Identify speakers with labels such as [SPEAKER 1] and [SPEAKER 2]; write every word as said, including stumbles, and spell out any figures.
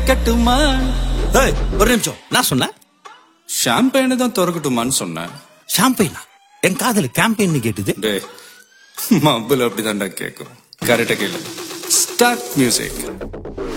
[SPEAKER 1] திறக்கட்டுமா?
[SPEAKER 2] ஏய், ஒரு நிமிஷம். நான் சொன்னேன்
[SPEAKER 1] ஷாம்பெயினை தான் திறக்கட்டுமான்னு சொன்னேன்.
[SPEAKER 2] ஷாம்பெயினா? என் காதல கேம்பெயின் கேட்டுது.
[SPEAKER 1] டே மబ్బுல அப்படிதான்டா கேட்கும். கரெக்டா கேளு. Start music.